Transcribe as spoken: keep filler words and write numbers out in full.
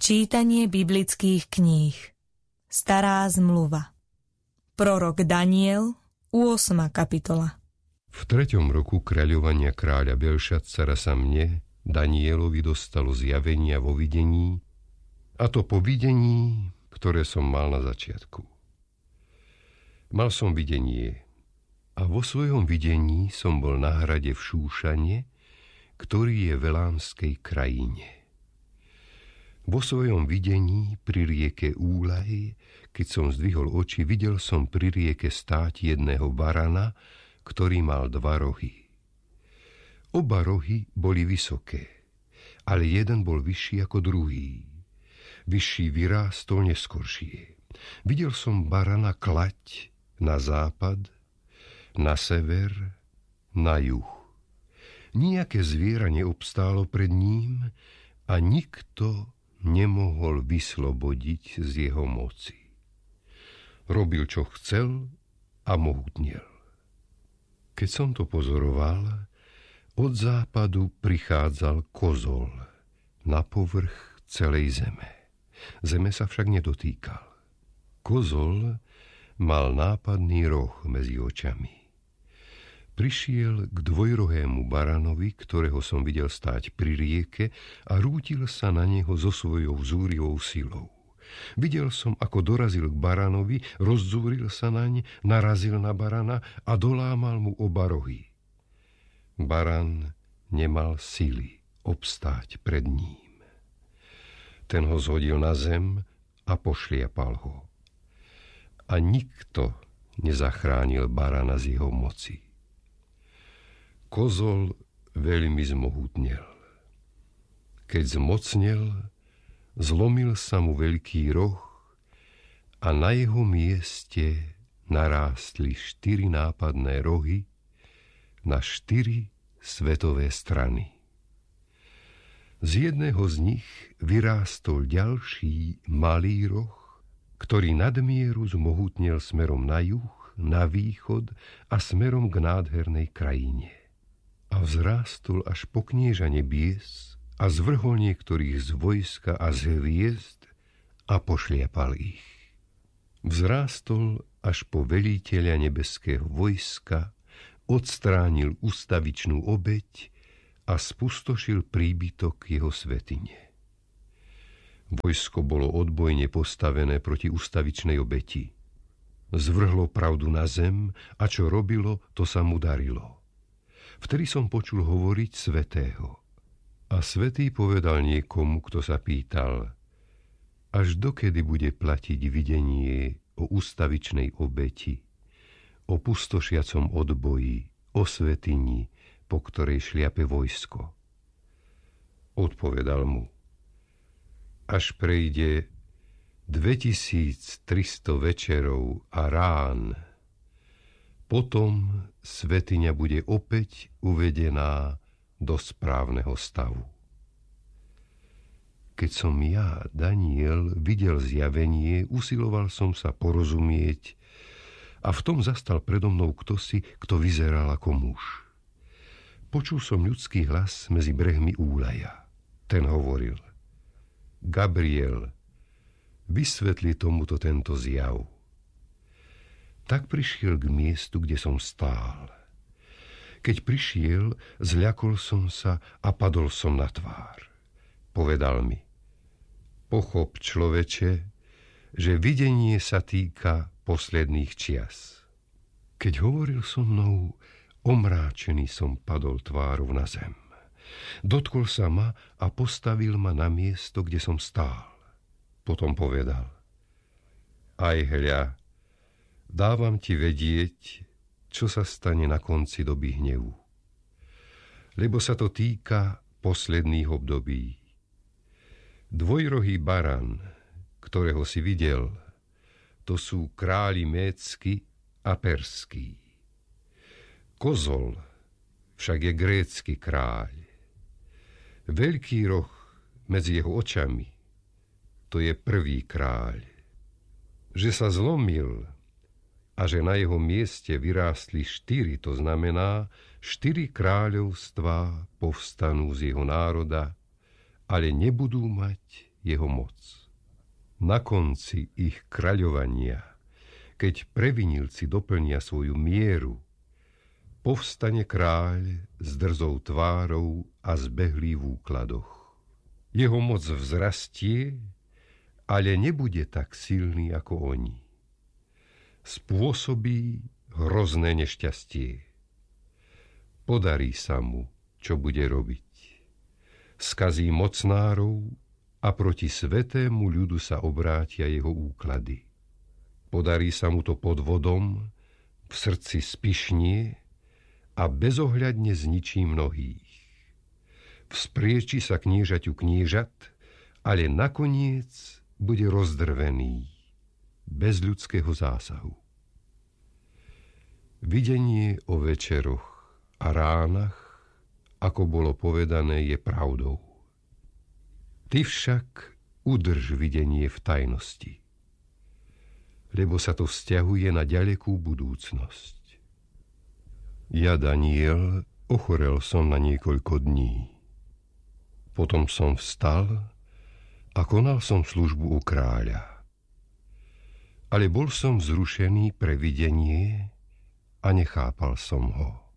Čítanie biblických kníh. Stará zmluva. Prorok Daniel, ôsma kapitola. V treťom roku kráľovania kráľa Belšacara sa mne, Danielovi, dostalo zjavenia vo videní, a to po videní, ktoré som mal na začiatku. Mal som videnie a vo svojom videní som bol na hrade v Šúšane, ktorý je v Elámskej krajine. Vo svojom videní pri rieke Úlaj, keď som zdvihol oči, videl som pri rieke stáť jedného barana, ktorý mal dva rohy. Oba rohy boli vysoké, ale jeden bol vyšší ako druhý. Vyšší vyrástol neskoršie. Videl som barana klať na západ, na sever, na juh. Nijaké zviera neobstálo pred ním a nikto nemohol vyslobodiť z jeho moci. Robil, čo chcel a mohutnel. Keď som to pozoroval, od západu prichádzal kozol na povrch celej zeme. Zeme sa však nedotýkal. Kozol mal nápadný roh medzi očami. Prišiel k dvojrohému baranovi, ktorého som videl stáť pri rieke, a rútil sa na neho so svojou zúrivou silou. Videl som, ako dorazil k baranovi, rozzúril sa naň, narazil na barana a dolámal mu oba rohy. Baran nemal sily obstáť pred ním. Ten ho zhodil na zem a pošliapal ho. A nikto nezachránil barana z jeho moci. Kozol veľmi zmohutnel. Keď zmocnel, zlomil sa mu veľký roh a na jeho mieste narástli štyri nápadné rohy na štyri svetové strany. Z jedného z nich vyrástol ďalší malý roh, ktorý nadmieru zmohutnel smerom na juh, na východ a smerom k nádhernej krajine. A vzrástol až po knieža nebies a zvrhol niektorých z vojska a z hviezd a pošliapal ich. Vzrástol až po veliteľa nebeského vojska, odstránil ustavičnú obeť a spustošil príbytok jeho svätyne. Vojsko bolo odbojne postavené proti ustavičnej obeti. Zvrhlo pravdu na zem a čo robilo, to sa mu darilo. Vtedy som počul hovoriť svätého. A svätý povedal niekomu, kto sa pýtal, až dokedy bude platiť videnie o ustavičnej obeti, o pustošiacom odboji, o svätyni, po ktorej šliape vojsko. Odpovedal mu, až prejde dvetisíctristo večerov a rán, potom svätyňa bude opäť uvedená do správneho stavu. Keď som ja, Daniel, videl zjavenie, usiloval som sa porozumieť a v tom zastal predo mnou ktosi, kto vyzeral ako muž. Počul som ľudský hlas medzi brehmi Úlaja. Ten hovoril, Gabriel, vysvetli tomuto tento zjav. Tak prišiel k miestu, kde som stál. Keď prišiel, zľakol som sa a padol som na tvár. Povedal mi, pochop, človeče, že videnie sa týka posledných čias. Keď hovoril so mnou, omráčený som padol tvárou na zem. Dotkol sa ma a postavil ma na miesto, kde som stál. Potom povedal, aj hľa, dávam ti vedieť, čo sa stane na konci doby hnevu. Lebo sa to týka posledných období. Dvojrohý baran, ktorého si videl, to sú králi Médsky a Perský. Kozol však je grécky kráľ. Veľký roh medzi jeho očami, to je prvý kráľ. Že sa zlomil a že na jeho mieste vyrástli štyri, to znamená, štyri kráľovstvá povstanú z jeho národa, ale nebudú mať jeho moc. Na konci ich kráľovania, keď previnilci doplnia svoju mieru, povstane kráľ s drzou tvárou a zbehlý v úkladoch. Jeho moc vzrastie, ale nebude tak silný ako oni. Spôsobí hrozné nešťastie. Podarí sa mu, čo bude robiť. Skazí mocnárov a proti svetému ľudu sa obrátia jeho úklady. Podarí sa mu to pod vodom, v srdci spyšnie a bezohľadne zničí mnohých. Vzprieči sa kniežaťu kniežat, ale nakoniec bude rozdrvený, bez ľudského zásahu. Videnie o večeroch a ránach, ako bolo povedané, je pravdou. Ty však udrž videnie v tajnosti, lebo sa to vzťahuje na ďalekú budúcnosť. Ja, Daniel, ochorel som na niekoľko dní. Potom som vstal a konal som službu u kráľa. Ale bol som vzrušený pre videnie a nechápal som ho.